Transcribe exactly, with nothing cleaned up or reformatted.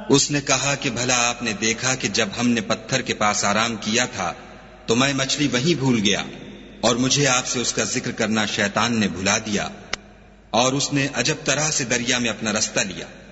उसने कहा कि भला आपने देखा कि जब हमने पत्थर के पास आराम किया था तो मैं मछली वहीं भूल गया और मुझे आपसे उसका जिक्र करना शैतान ने भुला दिया और उसने अजब तरह से दरिया में अपना रास्ता लिया।